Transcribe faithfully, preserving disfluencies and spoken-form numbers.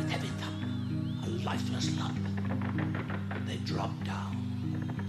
Heavy thump, a lifeless lump. They drop down.